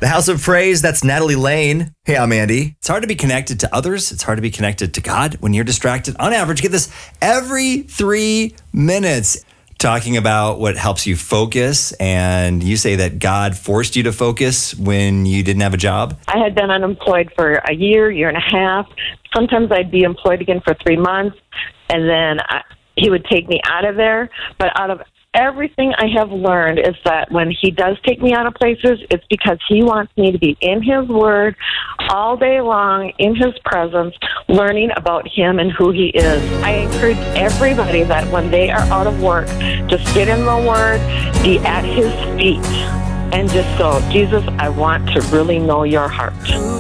The House of Praise, that's Natalie Lane. Hey, I'm Andy. It's hard to be connected to others. It's hard to be connected to God when you're distracted. On average, get this, every 3 minutes. Talking about what helps you focus, and you say that God forced you to focus when you didn't have a job. I had been unemployed for a year and a half. Sometimes I'd be employed again for 3 months, and then he would take me out of there. But out of everything I have learned is that when he does take me out of places, it's because he wants me to be in his word all day long, in his presence, learning about him and who he is. I encourage everybody that when they are out of work, to sit in the word, be at his feet, and just go, Jesus, I want to really know your heart.